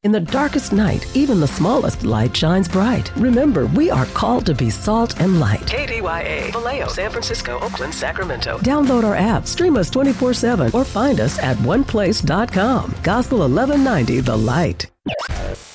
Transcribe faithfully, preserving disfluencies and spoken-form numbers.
In the darkest night, even the smallest light shines bright. Remember, we are called to be salt and light. K D Y A, Vallejo, San Francisco, Oakland, Sacramento. Download our app, stream us twenty-four seven, or find us at one place dot com. Gospel eleven ninety, The Light.